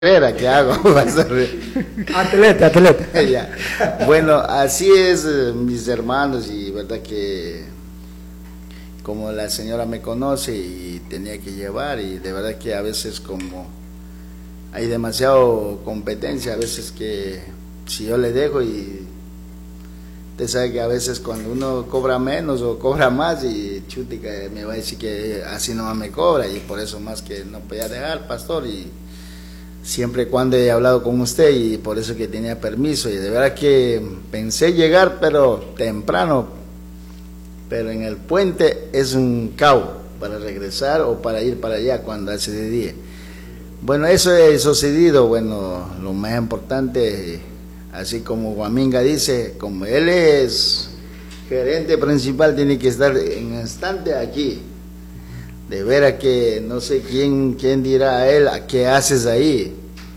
carrera que hago, pastor. Atleta. Ya. Bueno, así es, mis hermanos, y verdad que como la señora me conoce y tenía que llevar, y de verdad que a veces como hay demasiado competencia, a veces que si yo le dejo, y usted sabe que a veces cuando uno cobra menos o cobra más, y chutica me va a decir que así no me cobra, y por eso más que no podía dejar, pastor, y siempre cuando he hablado con usted, y por eso que tenía permiso, y de verdad que pensé llegar pero temprano, pero en el puente es un caos para regresar o para ir para allá cuando hace de día. Bueno, eso ha sucedido. Bueno, lo más importante, así como Guaminga dice, como él es gerente principal, tiene que estar en instante aquí. De veras que no sé quién dirá a él, ¿qué haces ahí?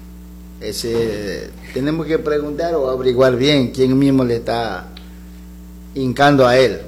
Tenemos que preguntar o averiguar bien quién mismo le está hincando a él.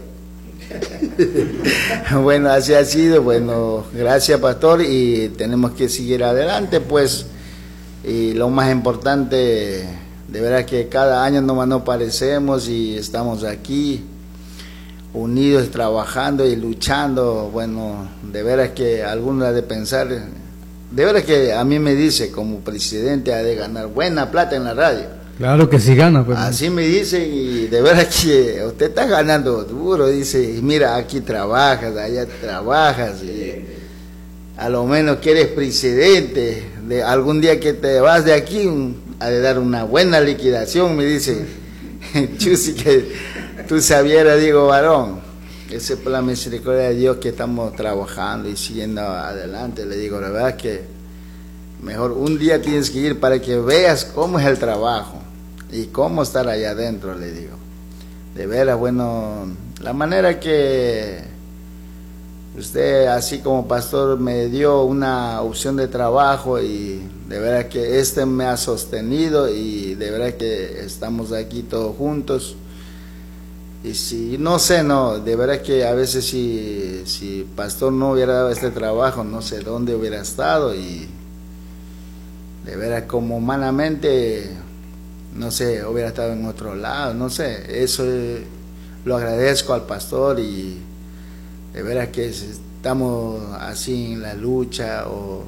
Bueno, así ha sido. Bueno, gracias, pastor, y tenemos que seguir adelante, pues, y lo más importante, de veras que cada año nomás nos parecemos y estamos aquí unidos, trabajando y luchando. Bueno, de veras que algunos ha de pensar, de veras que a mí me dice, como presidente ha de ganar buena plata en la radio. Claro que sí gana, pues. Así me dicen, y de veras que usted está ganando duro, dice, y mira, aquí trabajas, allá trabajas, y a lo menos que eres presidente, de algún día que te vas de aquí, ha de dar una buena liquidación, me dice. Chusi, que tú sabieras, digo, varón, ese es por la misericordia de Dios que estamos trabajando y siguiendo adelante. Le digo, la verdad es que mejor un día tienes que ir para que veas cómo es el trabajo y cómo estar allá adentro, le digo. De veras, bueno, la manera que usted, así como pastor, me dio una opción de trabajo, y de veras que me ha sostenido, y de veras que estamos aquí todos juntos. Y si, no sé, no, de veras que a veces si pastor no hubiera dado este trabajo, no sé dónde hubiera estado, y de veras como humanamente, no sé, hubiera estado en otro lado, no sé, eso lo agradezco al pastor, y de veras que estamos así en la lucha, o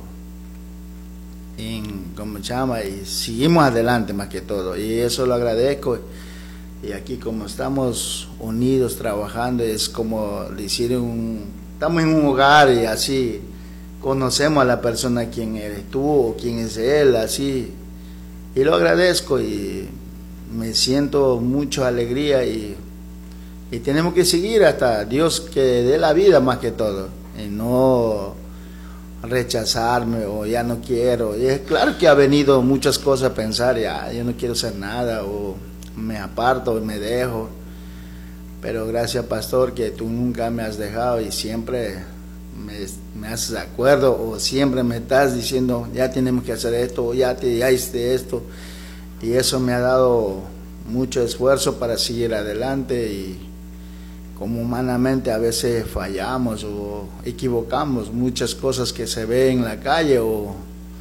en, ¿cómo se llama? Y seguimos adelante más que todo, y eso lo agradezco. Y aquí como estamos unidos trabajando, es como decir, estamos en un hogar, y así conocemos a la persona, quién eres tú o quién es él, así, y lo agradezco, y me siento mucha alegría, y tenemos que seguir hasta Dios que dé la vida más que todo, y no rechazarme o ya no quiero. Y es claro que ha venido muchas cosas a pensar, ya yo no quiero hacer nada, o me aparto y me dejo, pero gracias, pastor, que tú nunca me has dejado, y siempre me haces de acuerdo, o siempre me estás diciendo, ya tenemos que hacer esto, o ya hiciste esto, y eso me ha dado mucho esfuerzo para seguir adelante. Y como humanamente a veces fallamos o equivocamos muchas cosas que se ven en la calle, o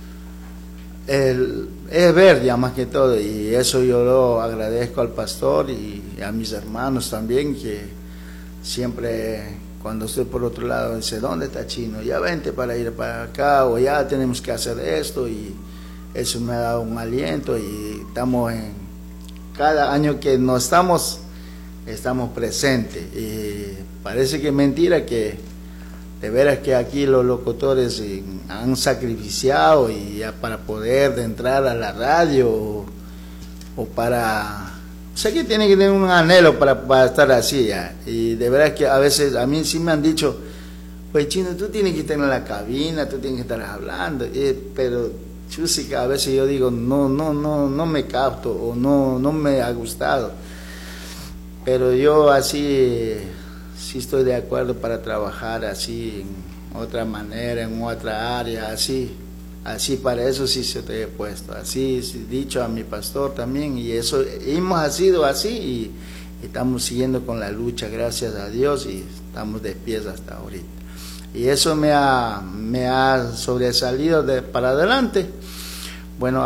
es ver ya más que todo, y eso yo lo agradezco al pastor y a mis hermanos también, que siempre cuando estoy por otro lado dice, ¿dónde está Chino? Ya vente para ir para acá, o ya tenemos que hacer esto, y eso me ha dado un aliento, y estamos cada año que no estamos presentes, y parece que es mentira que de veras que aquí los locutores han sacrificado, y ya para poder entrar a la radio, o para, sé que tienen que tener un anhelo para estar así ya. Y de veras que a veces a mí sí me han dicho, pues Chino, tú tienes que estar en la cabina, tú tienes que estar hablando, pero chúsica, a veces yo digo, no me capto, o no me ha gustado, pero yo así sí estoy de acuerdo para trabajar así en otra manera, en otra área, así para eso sí se te he puesto, así dicho a mi pastor también, y eso hemos sido así, y estamos siguiendo con la lucha, gracias a Dios, y estamos de pies hasta ahorita, y eso me ha sobresalido para adelante, Bueno,